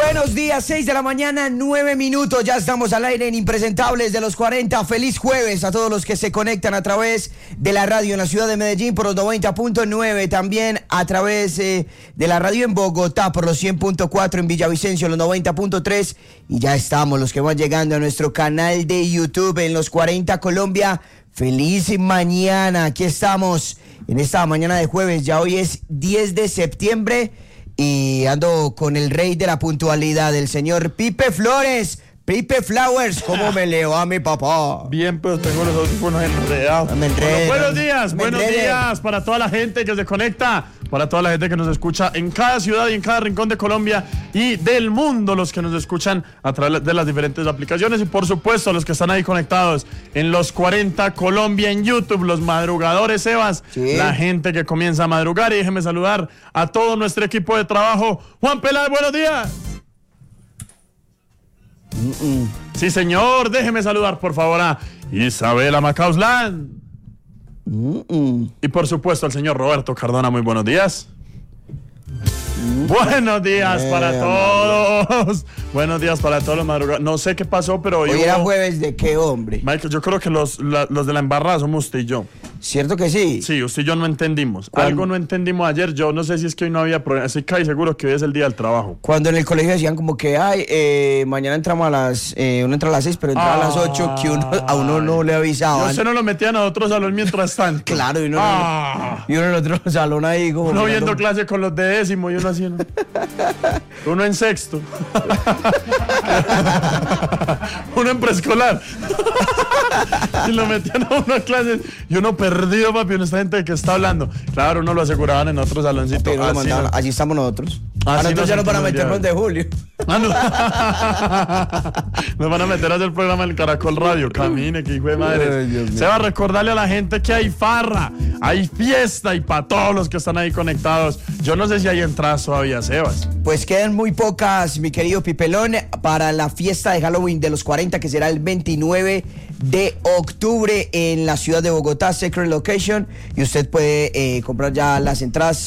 Buenos días, 6 de la mañana, 9 minutos. Ya estamos al aire en Impresentables de los 40. Feliz jueves a todos los que se conectan a través de la radio en la ciudad de Medellín por los 90.9. También a través de la radio en Bogotá por los 100.4. En Villavicencio los 90.3. Y ya estamos los que van llegando a nuestro canal de YouTube en los 40 Colombia. Feliz mañana. Aquí estamos en esta mañana de jueves. Ya hoy es 10 de septiembre. Y ando con el rey de la puntualidad, el señor Pipe Flores. Pipe Flowers, ¿cómo me le va mi papá? Bien, pero tengo los audífonos enredados. Buenos días para toda la gente que se conecta, para toda la gente que nos escucha en cada ciudad y en cada rincón de Colombia y del mundo, los que nos escuchan a través de las diferentes aplicaciones y por supuesto los que están ahí conectados en los 40 Colombia en YouTube, los madrugadores Sebas, sí. La gente que comienza a madrugar. Y déjeme saludar a todo nuestro equipo de trabajo. Juan Peláez, buenos días. Sí, señor, déjeme saludar por favor a Isabela Macausland. Y por supuesto al señor Roberto Cardona, muy buenos días. Buenos días para todos. Buenos días para todos los madrugadores. No sé qué pasó, pero hoy era jueves de qué, hombre. Michael, yo creo que los de la embarrada somos usted y yo. ¿Cierto que sí? Sí, usted y yo no entendimos. Algo no entendimos ayer. Yo no sé si es que hoy no había problema. Estoy casi seguro que hoy es el día del trabajo. Cuando en el colegio decían como que, mañana entramos a las... uno entra a las 6, pero entra a las 8, que a uno no le avisaban. Usted no lo metían a otro salón mientras tanto. Claro, y uno en otro salón ahí como... Uno viendo clase con los de décimo y uno así, ¿no? Uno en sexto. Uno en preescolar. Y lo metían a uno a clases y uno perdido, papi, esta gente que está hablando. Claro, uno lo aseguraban en otro saloncito. Pero lo mandaban, allí estamos nosotros. Nosotros ya nos van a meternos de julio. Nos van a meter a hacer el programa del Caracol Radio. Camine, que hijo de madre. Se va a recordarle a la gente que hay farra, hay fiesta y para todos los que están ahí conectados. Yo no sé si hay entradas todavía, Sebas. Pues quedan muy pocas, mi querido Pipelón, para la fiesta de Halloween de los 40, que será el 29 de octubre en la ciudad de Bogotá, Secret Location. Y usted puede comprar ya las entradas